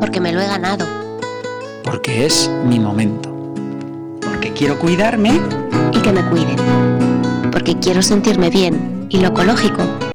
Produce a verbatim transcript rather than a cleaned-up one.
Porque me lo he ganado. Porque es mi momento. Porque quiero cuidarme y que me cuiden. Porque quiero sentirme bien y lo ecológico